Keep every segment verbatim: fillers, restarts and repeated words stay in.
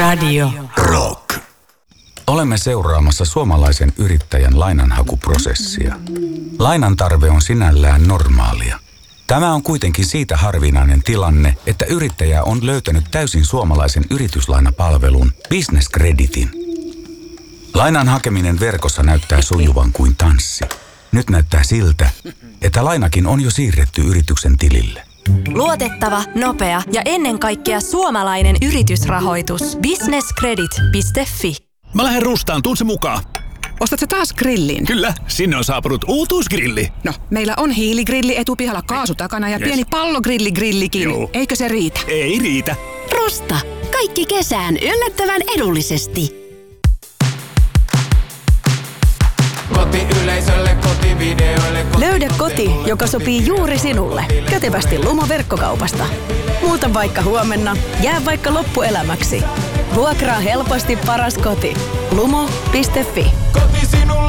Radio Rock. Olemme seuraamassa suomalaisen yrittäjän lainanhakuprosessia. Lainan tarve on sinällään normaalia. Tämä on kuitenkin siitä harvinainen tilanne, että yrittäjä on löytänyt täysin suomalaisen yrityslainapalvelun Business Creditin. Lainan hakeminen verkossa näyttää sujuvan kuin tanssi. Nyt näyttää siltä, että lainakin on jo siirretty yrityksen tilille. Luotettava, nopea ja ennen kaikkea suomalainen yritysrahoitus. business credit piste fi. Mä lähden Rustaan, tuun se mukaan. Ostatko taas grillin? Kyllä, sinne on saapunut uutuusgrilli. No, meillä on hiiligrilli etupihalla kaasu takana ja yes. pieni pallogrilligrillikin. Joo. Eikö se riitä? Ei riitä. Rusta. Kaikki kesään yllättävän edullisesti. Kotiyleisölle, kotivideoille, koti- Löydä koti, joka sopii juuri sinulle. Kätevästi Lumo verkkokaupasta. Muuta vaikka huomenna, jää vaikka loppuelämäksi. Vuokraa helposti paras koti. Lumo piste fi. Koti sinulle.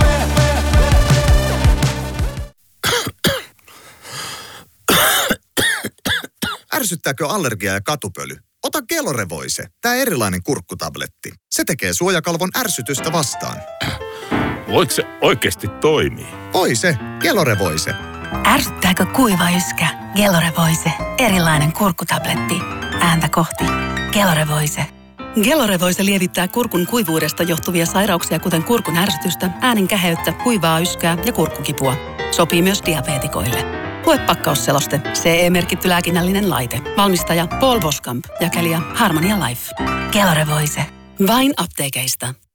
Ärsyttääkö allergia ja katupöly? Ota Gelorevoise, tää erilainen kurkkutabletti. Se tekee suojakalvon ärsytystä vastaan. Voiko se oikeasti toimii? Voi se, Gelorevoise. Ärsyttääkö kuiva yskä? Gelorevoise. Erilainen kurkkutabletti. Ääntä kohti. Gelorevoise. Gelorevoise lievittää kurkun kuivuudesta johtuvia sairauksia, kuten kurkun ärsytystä, äänen käheyttä, kuivaa yskää ja kurkkukipua. Sopii myös diabeetikoille. Lue pakkausseloste. C E-merkitty lääkinnällinen laite. Valmistaja Paul Boskamp. Jakelija Harmonia Life. Gelorevoise. Vain apteekeista.